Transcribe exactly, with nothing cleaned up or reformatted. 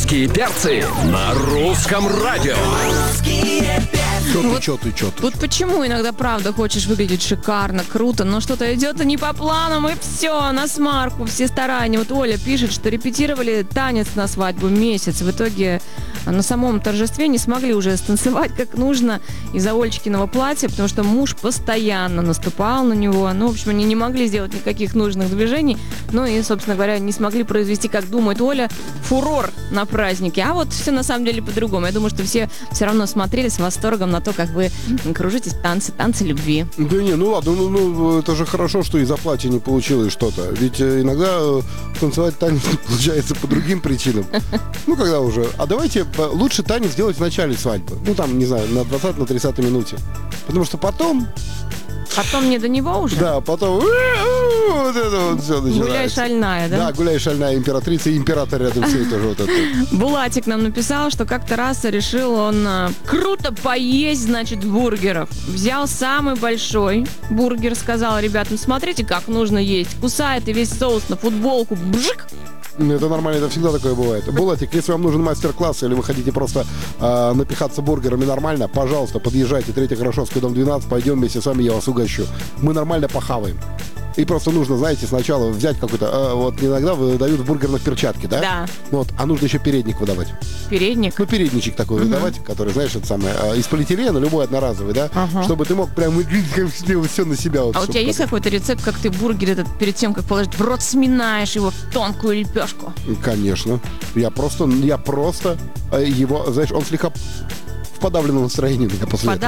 Русские перцы на русском радио. Чё ты, Вот- чё ты, чё ты? Вот почему иногда, правда, хочешь выглядеть шикарно, круто, но что-то идет не по планам, и все, на смарку, все старания. Вот Оля пишет, что репетировали танец на свадьбу месяц. В итоге на самом торжестве не смогли уже станцевать как нужно из-за Олечкиного платья, потому что муж постоянно наступал на него. Ну, в общем, они не могли сделать никаких нужных движений. Ну и, собственно говоря, не смогли произвести, как думает Оля, фурор на празднике. А вот все на самом деле по-другому. Я думаю, что все все равно смотрели с восторгом на то, как вы кружитесь в танце, танцы любви. Да не, ну ладно, ну, ну это же хорошо, что из-за платья не получилось что-то. Ведь э, иногда э, танцевать танец не получается по другим причинам. Ну, когда уже. А давайте э, лучше танец сделать в начале свадьбы. Ну, там, не знаю, на двадцатой, на тридцатой минуте. Потому что потом, Потом не до него уже? да, потом вот это вот все начинается. Гуляй шальная, да? Да, гуляй шальная императрица и император рядом все тоже вот это. Булатик нам написал, что как-то раз решил он а, круто поесть, значит, бургеров. Взял самый большой бургер, сказал ребятам, смотрите, как нужно есть. Кусает и весь соус на футболку. Бжик! Это нормально, это всегда такое бывает. Булатик, если вам нужен мастер-класс или вы хотите просто э, напихаться бургерами нормально, пожалуйста, подъезжайте, третья Хорошевская, дом двенадцать, пойдем вместе с вами, я вас угощу. Мы нормально похаваем. И просто нужно, знаете, сначала взять какой-то... Э, вот иногда выдают в бургерных перчатки, да? Да. Вот, а нужно еще передник выдавать. Передник. Ну, передничек такой выдавать, который, знаешь, это самое, э, из полиэтилена, любой одноразовый, да? Ага. Чтобы ты мог прям все на себя. Вот, А у чтоб тебя есть потом- какой-то рецепт, как ты бургер этот перед тем, как положить в рот, сминаешь его в тонкую лепешку? Конечно. Я просто, я просто э, его, знаешь, он слегка в подавленном настроении у меня после этого.